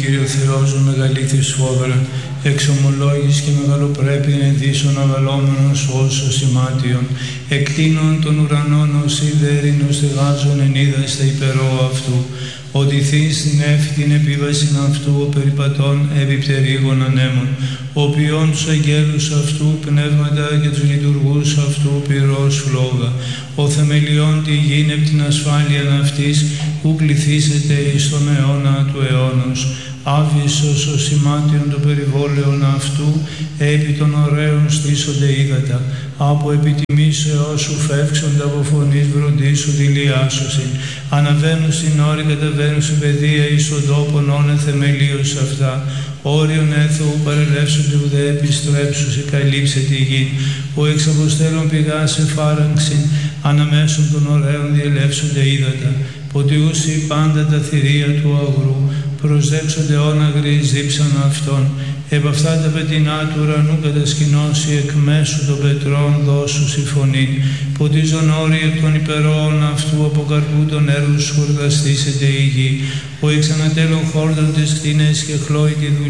Κύριο Θεός μου μεγαλήθης φόδρα, εξομολόγης και μεγαλοπρέπειαν εδίσων αβαλόμενος όσο σημάτιον, εκτείνων των ουρανών ως ιδέρινος στεγάζων εν είδας τα υπερώ αυτού, ότι θείς την έφη την επίβαση αυτού ο περιπατών επιπτερίγων ανέμων, ο ποιόν τους αγγέλους αυτού πνεύματα και τους λειτουργούς αυτού πυρός φλόγα, ο θεμελιών τη γήν επ' την ασφάλειαν αυτής, που κληθήσεται εις τον αιώνα του αιώνος, άβυσος ο σημάτιον το περιβόλαιον αυτού, επί των ωραίων στήσονται ύδατα, από επιτιμήσεως σου φεύξονται από φωνής βροντής σου δηλιάσωσιν, αναβαίνουν στην όρη, καταβαίνουν στην παιδεία, εις τον τόπον όνε θεμελίως αυτά, όριον έθεου παρελεύσονται ουδέ επιστρέψου σε καλύψε τη γη, ο εξ αποστέλων πηγά σε φάραγξιν, αναμέσων των ωραίων διελεύσονται ύδατα, ποτιούσι πάντα τα θηρία του αγρού, προσδέξονται όναγροι δίψαν αυτών, επ' αυτά τα πετεινά του ουρανού κατασκηνώσει εκ μέσου των πετρών δώσου συμφωνήν, ποτίζον όροι εκ των υπερών αυτού από καρπού των έργους χορταστήσεται η γη, ο εξ ανατέλων χόρτων της κτίνες και χλώει τη δουλειά